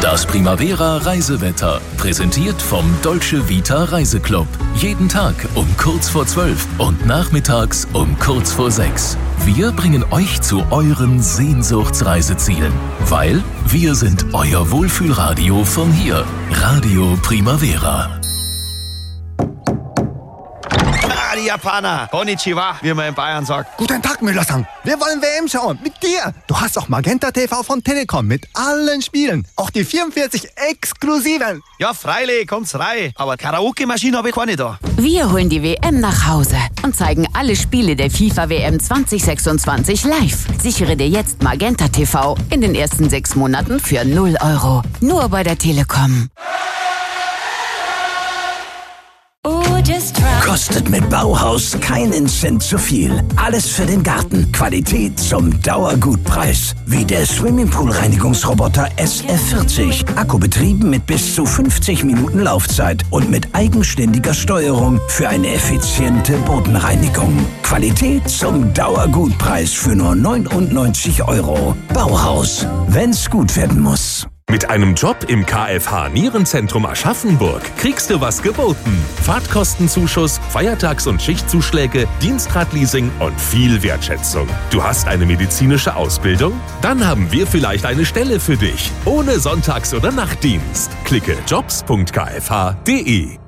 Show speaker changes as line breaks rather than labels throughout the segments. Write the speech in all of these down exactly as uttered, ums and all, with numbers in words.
Das Primavera Reisewetter, präsentiert vom Dolce Vita Reiseclub. Jeden Tag um kurz vor zwölf und nachmittags um kurz vor sechs. Wir bringen euch zu euren Sehnsuchtsreisezielen, weil wir sind euer Wohlfühlradio von hier. Radio Primavera.
Die Japaner. Konnichiwa, wie man in Bayern sagt.
Guten Tag, Müller-san. Wir wollen W M schauen. Mit dir. Du hast auch Magenta T V von Telekom mit allen Spielen. Auch die vierundvierzig exklusiven.
Ja, freilich, kommt's rein. Aber Karaoke-Maschine habe ich keine da.
Wir holen die W M nach Hause und zeigen alle Spiele der FIFA W M zwanzig sechsundzwanzig live. Sichere dir jetzt Magenta T V in den ersten sechs Monaten für null Euro. Nur bei der Telekom.
Kostet mit Bauhaus keinen Cent zu viel. Alles für den Garten. Qualität zum Dauergutpreis. Wie der Swimmingpool-Reinigungsroboter S F vierzig. Akku betrieben mit bis zu fünfzig Minuten Laufzeit und mit eigenständiger Steuerung für eine effiziente Bodenreinigung. Qualität zum Dauergutpreis für nur neunundneunzig Euro. Bauhaus. Wenn's gut werden muss.
Mit einem Job im K F H Nierenzentrum Aschaffenburg kriegst du was geboten. Fahrtkostenzuschuss, Feiertags- und Schichtzuschläge, Dienstradleasing und viel Wertschätzung. Du hast eine medizinische Ausbildung? Dann haben wir vielleicht eine Stelle für dich. Ohne Sonntags- oder Nachtdienst. Klicke jobs punkt k f h punkt d e.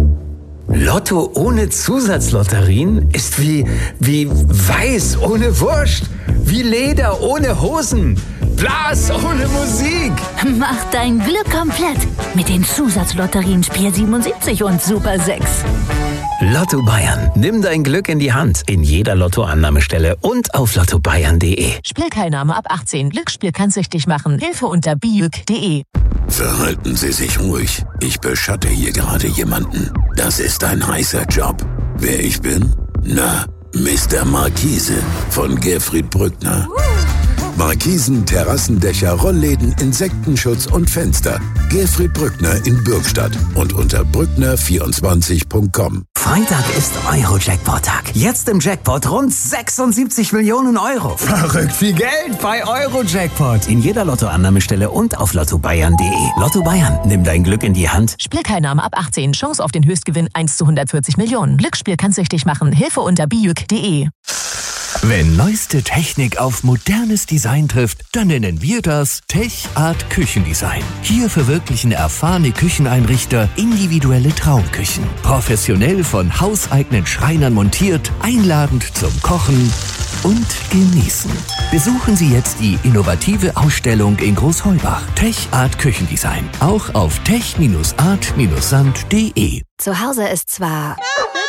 Lotto ohne Zusatzlotterien ist wie, wie Weiß ohne Wurst, wie Leder ohne Hosen, Blas ohne Musik.
Mach dein Glück komplett mit den Zusatzlotterien Spiel siebenundsiebzig und Super sechs.
Lotto Bayern. Nimm dein Glück in die Hand. In jeder Lottoannahmestelle und auf lotto bayern punkt d e.
Spielteilnahme ab achtzehn. Glücksspiel kann süchtig machen. Hilfe unter biüg punkt d e.
Verhalten Sie sich ruhig. Ich beschatte hier gerade jemanden. Das ist ein heißer Job. Wer ich bin? Na, Mister Markise von Gerfried Brückner. Markisen, Terrassendächer, Rollläden, Insektenschutz und Fenster. Gerfried Brückner in Bürgstadt und unter brückner vierundzwanzig punkt com.
Freitag ist Euro-Jackpot-Tag. Jetzt im Jackpot rund sechsundsiebzig Millionen Euro.
Verrückt viel Geld bei Euro-Jackpot.
In jeder Lottoannahmestelle und auf lotto bayern punkt d e. Lotto Bayern, nimm dein Glück in die Hand.
Spielteilnahme ab achtzehn. Chance auf den Höchstgewinn eins zu hundertvierzig Millionen. Glücksspiel kann süchtig machen. Hilfe unter biüg punkt d e.
Wenn neueste Technik auf modernes Design trifft, dann nennen wir das Tech Art Küchendesign. Hier verwirklichen erfahrene Kücheneinrichter individuelle Traumküchen. Professionell von hauseigenen Schreinern montiert, einladend zum Kochen und Genießen. Besuchen Sie jetzt die innovative Ausstellung in Großheubach. Tech Art Küchendesign. Auch auf tech art sand punkt d e.
Zu Hause ist zwar...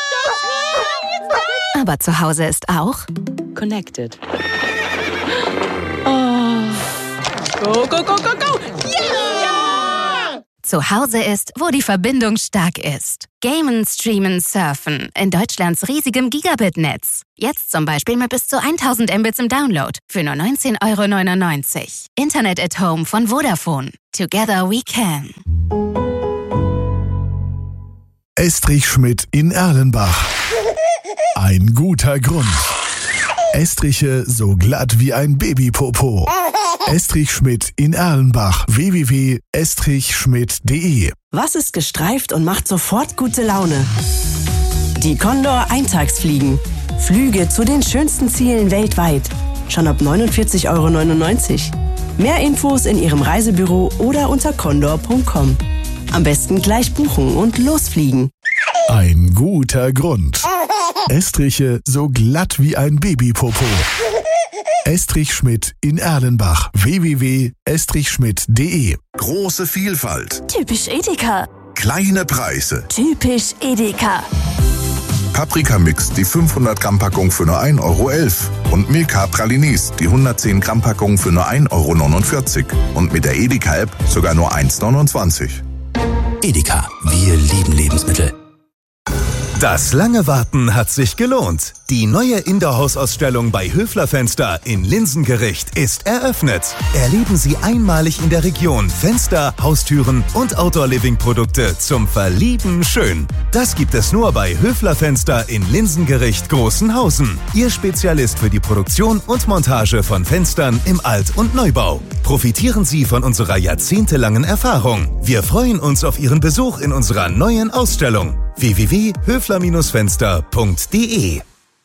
Aber zu Hause ist auch...
Connected. Oh. Go, go, go, go, go!
Yeah! Zu Hause ist, wo die Verbindung stark ist. Gamen, streamen, surfen. In Deutschlands riesigem Gigabit-Netz. Jetzt zum Beispiel mit bis zu tausend Mbits im Download. Für nur neunzehn Euro neunundneunzig. Internet at Home von Vodafone. Together we can.
Estrich Schmidt in Erlenbach. Ein guter Grund. Estriche so glatt wie ein Babypopo. Estrich Schmidt in Erlenbach. w w w punkt estrich schmidt punkt d e.
Was ist gestreift und macht sofort gute Laune? Die Condor Eintagsfliegen. Flüge zu den schönsten Zielen weltweit. Schon ab neunundvierzig Euro neunundneunzig. Mehr Infos in Ihrem Reisebüro oder unter condor punkt com. Am besten gleich buchen und losfliegen.
Ein guter Grund. Estriche so glatt wie ein Babypopo. Estrich Schmidt in Erlenbach. w w w punkt estrich schmidt punkt d e.
Große Vielfalt.
Typisch Edeka.
Kleine Preise.
Typisch Edeka.
Paprika-Mix, die fünfhundert Gramm Packung für nur ein Euro elf. Und Milka Pralinis, die hundertzehn Gramm Packung für nur ein Euro neunundvierzig. Und mit der Edeka-App sogar nur eins neunundzwanzig.
Edeka, wir lieben Lebensmittel.
Das lange Warten hat sich gelohnt. Die neue Indoor-Haus-Ausstellung bei Höfler Fenster in Linsengericht ist eröffnet. Erleben Sie einmalig in der Region Fenster, Haustüren und Outdoor-Living-Produkte zum Verlieben schön. Das gibt es nur bei Höfler Fenster in Linsengericht Großenhausen. Ihr Spezialist für die Produktion und Montage von Fenstern im Alt- und Neubau. Profitieren Sie von unserer jahrzehntelangen Erfahrung. Wir freuen uns auf Ihren Besuch in unserer neuen Ausstellung. w w w punkt höfler Fenster punkt d e.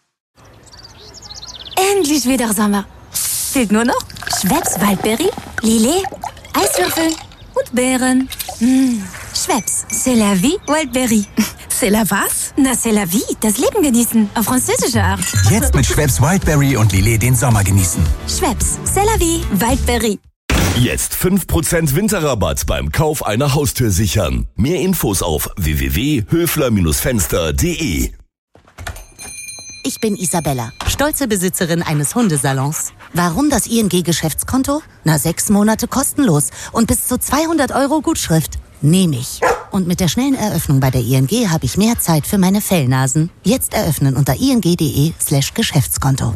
Endlich wieder Sommer. Fehlt nur noch Schweppes Waldberry, Lillet, Eiswürfel und Beeren. Mmh. Schweppes, c'est la vie, Waldberry. C'est la was? Na, c'est la vie, das Leben genießen. Auf französische Art.
Jetzt mit Schweppes Wildberry und Lillet den Sommer genießen.
Schweppes, c'est la vie, Waldberry.
Jetzt fünf Prozent Winterrabatt beim Kauf einer Haustür sichern. Mehr Infos auf w w w punkt höfler Fenster punkt d e.
Ich bin Isabella, stolze Besitzerin eines Hundesalons. Warum das I N G-Geschäftskonto? Na, sechs Monate kostenlos und bis zu zweihundert Euro Gutschrift. Nehme ich. Und mit der schnellen Eröffnung bei der I N G habe ich mehr Zeit für meine Fellnasen. Jetzt eröffnen unter ing.de slash Geschäftskonto.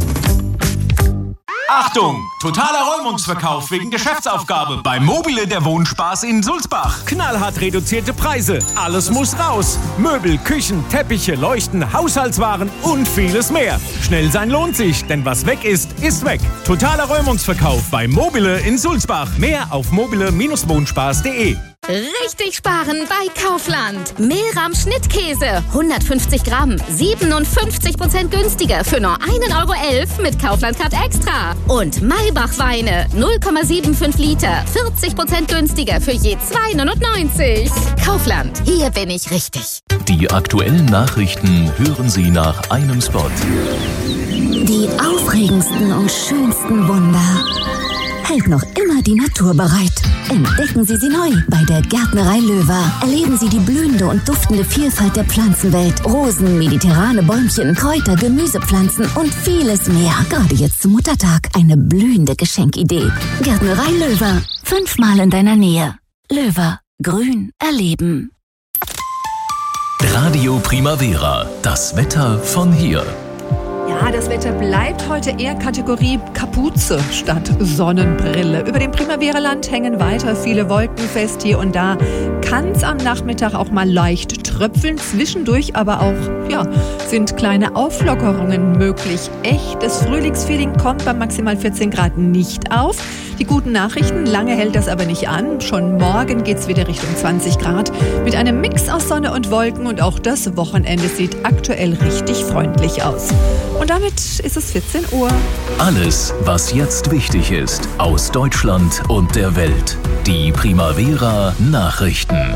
Achtung! Totaler Räumungsverkauf wegen Geschäftsaufgabe bei Mobile der Wohnspaß in Sulzbach.
Knallhart reduzierte Preise. Alles muss raus. Möbel, Küchen, Teppiche, Leuchten, Haushaltswaren und vieles mehr. Schnell sein lohnt sich, denn was weg ist, ist weg. Totaler Räumungsverkauf bei Mobile in Sulzbach. Mehr auf mobile Wohnspaß punkt d e.
Richtig sparen bei Kaufland. Mehlrahm Schnittkäse, hundertfünfzig Gramm, siebenundfünfzig Prozent günstiger für nur ein Euro elf mit Kaufland Card Extra. Und Maybach Weine, null Komma fünfundsiebzig Liter, vierzig Prozent günstiger für je zwei neunundneunzig. Kaufland, hier bin ich richtig.
Die aktuellen Nachrichten hören Sie nach einem Spot.
Die aufregendsten und schönsten Wunder hält noch immer die Natur bereit. Entdecken Sie sie neu bei der Gärtnerei Löwer. Erleben Sie die blühende und duftende Vielfalt der Pflanzenwelt. Rosen, mediterrane Bäumchen, Kräuter, Gemüsepflanzen und vieles mehr. Gerade jetzt zum Muttertag eine blühende Geschenkidee. Gärtnerei Löwer. Fünfmal in deiner Nähe. Löwer. Grün erleben.
Radio Primavera. Das Wetter von hier.
Ja, das Wetter bleibt heute eher Kategorie Kapuze statt Sonnenbrille. Über dem Primavera-Land hängen weiter viele Wolken fest. Hier und da kann es am Nachmittag auch mal leicht tröpfeln. Zwischendurch aber auch, ja, sind kleine Auflockerungen möglich. Echtes Frühlingsfeeling kommt bei maximal vierzehn Grad nicht auf. Die guten Nachrichten, lange hält das aber nicht an. Schon morgen geht's wieder Richtung zwanzig Grad mit einem Mix aus Sonne und Wolken. Und auch das Wochenende sieht aktuell richtig freundlich aus. Und damit ist es vierzehn Uhr.
Alles, was jetzt wichtig ist, aus Deutschland und der Welt. Die Primavera Nachrichten.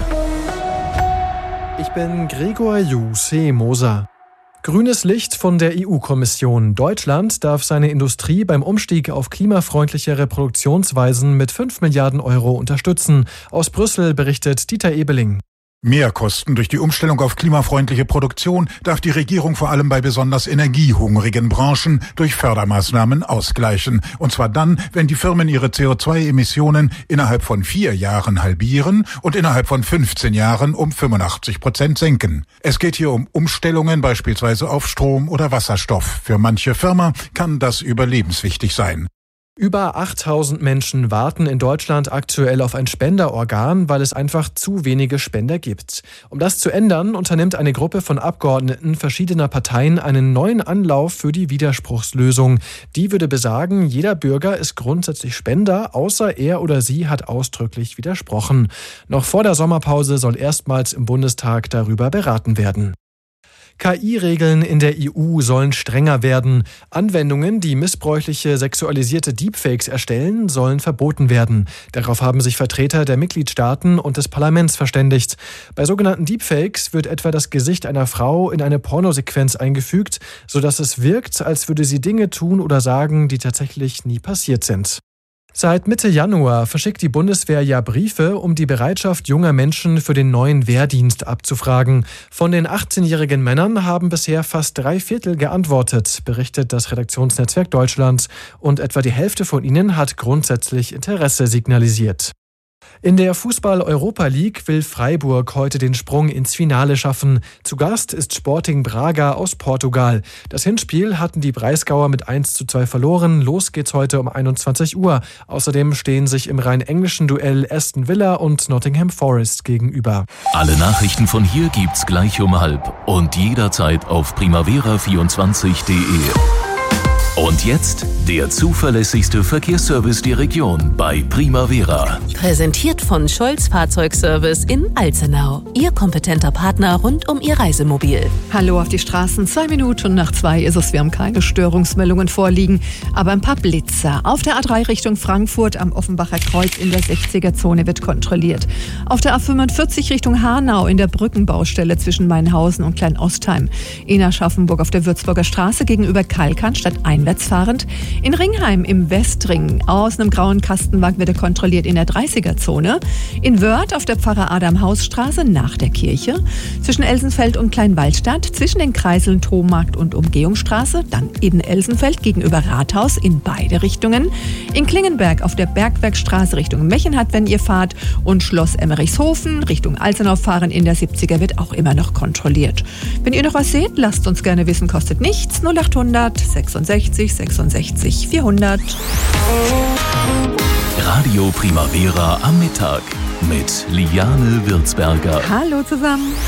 Ich bin Gregor Jussi Moser. Grünes Licht von der E U-Kommission. Deutschland darf seine Industrie beim Umstieg auf klimafreundlichere Produktionsweisen mit fünf Milliarden Euro unterstützen. Aus Brüssel berichtet Dieter Ebeling.
Mehrkosten durch die Umstellung auf klimafreundliche Produktion darf die Regierung vor allem bei besonders energiehungrigen Branchen durch Fördermaßnahmen ausgleichen. Und zwar dann, wenn die Firmen ihre C O zwei Emissionen innerhalb von vier Jahren halbieren und innerhalb von fünfzehn Jahren um fünfundachtzig Prozent senken. Es geht hier um Umstellungen beispielsweise auf Strom oder Wasserstoff. Für manche Firma kann das überlebenswichtig sein.
Über achttausend Menschen warten in Deutschland aktuell auf ein Spenderorgan, weil es einfach zu wenige Spender gibt. Um das zu ändern, unternimmt eine Gruppe von Abgeordneten verschiedener Parteien einen neuen Anlauf für die Widerspruchslösung. Die würde besagen, jeder Bürger ist grundsätzlich Spender, außer er oder sie hat ausdrücklich widersprochen. Noch vor der Sommerpause soll erstmals im Bundestag darüber beraten werden. K I-Regeln in der E U sollen strenger werden. Anwendungen, die missbräuchliche sexualisierte Deepfakes erstellen, sollen verboten werden. Darauf haben sich Vertreter der Mitgliedstaaten und des Parlaments verständigt. Bei sogenannten Deepfakes wird etwa das Gesicht einer Frau in eine Pornosequenz eingefügt, sodass es wirkt, als würde sie Dinge tun oder sagen, die tatsächlich nie passiert sind. Seit Mitte Januar verschickt die Bundeswehr ja Briefe, um die Bereitschaft junger Menschen für den neuen Wehrdienst abzufragen. Von den achtzehnjährigen Männern haben bisher fast drei Viertel geantwortet, berichtet das Redaktionsnetzwerk Deutschland. Und etwa die Hälfte von ihnen hat grundsätzlich Interesse signalisiert. In der Fußball-Europa League will Freiburg heute den Sprung ins Finale schaffen. Zu Gast ist Sporting Braga aus Portugal. Das Hinspiel hatten die Breisgauer mit eins zu zwei verloren. Los geht's heute um einundzwanzig Uhr. Außerdem stehen sich im rein englischen Duell Aston Villa und Nottingham Forest gegenüber.
Alle Nachrichten von hier gibt's gleich um halb und jederzeit auf primavera vierundzwanzig punkt de. Und jetzt der zuverlässigste Verkehrsservice der Region bei Primavera.
Präsentiert von Scholz Fahrzeugservice in Alzenau. Ihr kompetenter Partner rund um Ihr Reisemobil.
Hallo auf die Straßen. Zwei Minuten nach zwei ist es. Wir haben keine Störungsmeldungen vorliegen, aber ein paar Blitzer. Auf der A drei Richtung Frankfurt am Offenbacher Kreuz in der sechziger-Zone wird kontrolliert. Auf der A fünfundvierzig Richtung Hanau in der Brückenbaustelle zwischen Mainhausen und Kleinostheim. In Aschaffenburg auf der Würzburger Straße gegenüber Kalkan statt ein fahrend. In Ringheim im Westring aus einem grauen Kastenwagen wird er kontrolliert in der dreißiger-Zone. In Wörth auf der Pfarrer-Adam-Haus-Straße nach der Kirche. Zwischen Elsenfeld und Kleinwaldstadt. Zwischen den Kreiseln Thomarkt und Umgehungsstraße. Dann in Elsenfeld gegenüber Rathaus in beide Richtungen. In Klingenberg auf der Bergwerkstraße Richtung Mechenhardt, wenn ihr fahrt. Und Schloss Emmerichshofen Richtung Alzenau fahren in der siebziger wird auch immer noch kontrolliert. Wenn ihr noch was seht, lasst uns gerne wissen. Kostet nichts. null achthundert sechsundsechzig sechsundsechzig vierhundert.
Radio Primavera am Mittag mit Liane Würzberger.
Hallo zusammen.